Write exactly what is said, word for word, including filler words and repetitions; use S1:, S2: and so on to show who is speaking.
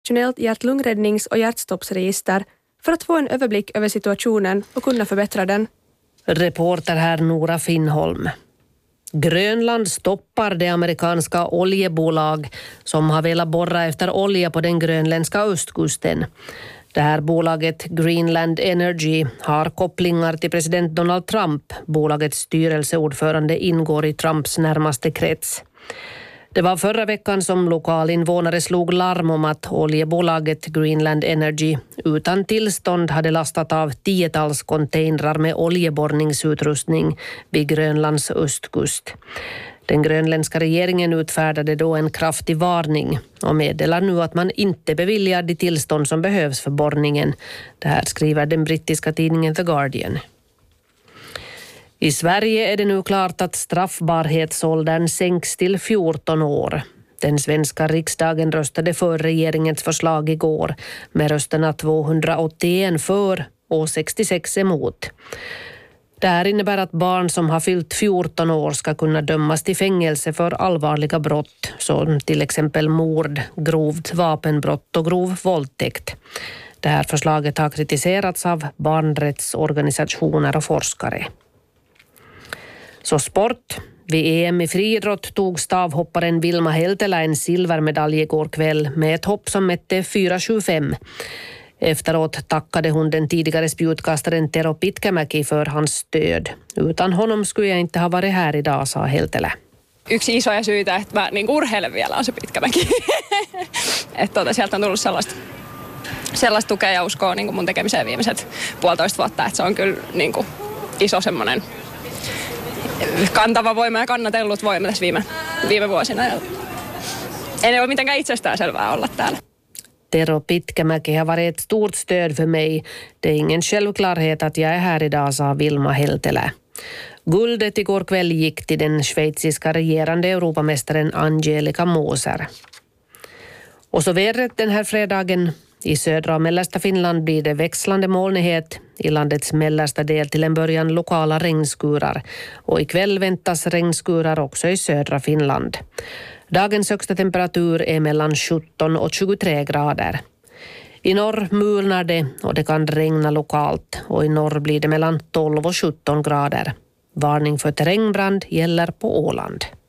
S1: nationellt hjärt-lungräddnings- och hjärtstoppsregister för att få en överblick över situationen och kunna förbättra den.
S2: Reporter här Nora Finnholm. Grönland stoppar det amerikanska oljebolag som har velat borra efter olja på den grönländska östkusten. Det här bolaget Greenland Energy har kopplingar till president Donald Trump. Bolagets styrelseordförande ingår i Trumps närmaste krets. Det var förra veckan som lokalinvånare slog larm om att oljebolaget Greenland Energy utan tillstånd hade lastat av tiotals containrar med oljeborrningsutrustning vid Grönlands östkust. Den grönländska regeringen utfärdade då en kraftig varning och meddelar nu att man inte beviljar de tillstånd som behövs för borrningen. Det här skriver den brittiska tidningen The Guardian. I Sverige är det nu klart att straffbarhetsåldern sänks till fjorton år. Den svenska riksdagen röstade för regeringens förslag igår med rösterna tvåhundraåttioen för och sextiosex emot. Det här innebär att barn som har fyllt fjorton år ska kunna dömas till fängelse för allvarliga brott som till exempel mord, grovt vapenbrott och grov våldtäkt. Det här förslaget har kritiserats av barnrättsorganisationer och forskare. Så sport. Vid E M i friidrott tog stavhopparen Vilma Heltelä en silvermedalj igår kväll med ett hopp som mätte fyra sjuttiofem. Efteråt tackade hon den tidigare spjutkastaren Tero Pitkämäki för hans stöd. Utan honom skulle jag inte ha varit här idag, sa Heltelä.
S3: Yksi isoja syitä, että mä niin urheilen vielä, on se Pitkämäki. että tuota, sieltä on tullut sellaista, sellaista tukea ja uskoa niin mun tekemiseen viimeiset puolitoista vuotta. Että se on kyllä niin iso semmoinen kantava voima ja kannatellut voima tässä viime, viime vuosina. Ei ole mitenkään itsestäänselvää olla täällä.
S2: Tero Pitkämäki har varit ett stort stöd för mig. Det är ingen självklarhet att jag är här idag, sa Vilma Heltelä. Guldet igår kväll gick till den schweiziska regerande Europamästaren Angelika Moser. Och så vädret den här fredagen. I södra och mellersta Finland blir det växlande molnighet. I landets mellersta del till en början lokala regnskurar. Och ikväll väntas regnskurar också i södra Finland. Dagens högsta temperatur är mellan sjutton och tjugotre grader. I norr mulnar det och det kan regna lokalt. Och i norr blir det mellan tolv och sjutton grader. Varning för terrängbrand gäller på Åland.